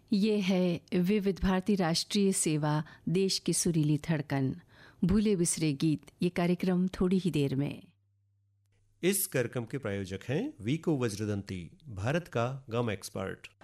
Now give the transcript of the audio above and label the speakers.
Speaker 1: ये है विविध भारती राष्ट्रीय सेवा, देश की सुरीली धड़कन, भूले बिसरे गीत। ये कार्यक्रम थोड़ी ही देर में।
Speaker 2: इस कार्यक्रम के प्रायोजक हैं वीको वज्रदंती, भारत का गम एक्सपर्ट।